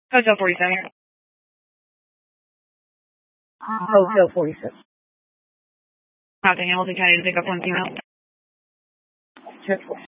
Hotel 47. Hotel 46. Copy. Hamilton County to pick up 1 female. 10-4.